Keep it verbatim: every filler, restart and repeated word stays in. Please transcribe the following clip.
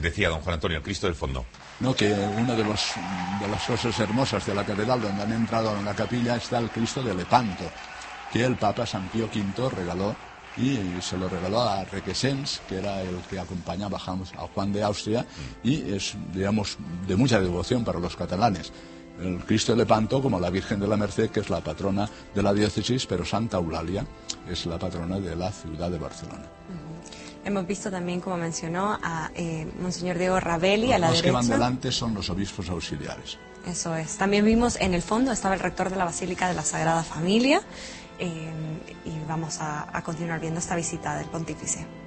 Decía don Juan Antonio, el Cristo del fondo. No, que una de, los, de las cosas hermosas de la catedral donde han entrado en la capilla está el Cristo de Lepanto, que el Papa San Pío quinto regaló, y se lo regaló a Requesens, que era el que acompañaba a Juan de Austria, y es, digamos, de mucha devoción para los catalanes. El Cristo de Lepanto, como la Virgen de la Merced, que es la patrona de la diócesis, pero Santa Eulalia es la patrona de la ciudad de Barcelona. Uh-huh. Hemos visto también, como mencionó, a eh, Monseñor Diego Ravelli, los a la derecha. Los que van delante son los obispos auxiliares. Eso es. También vimos en el fondo, estaba el rector de la Basílica de la Sagrada Familia, eh, y vamos a, a continuar viendo esta visita del pontífice.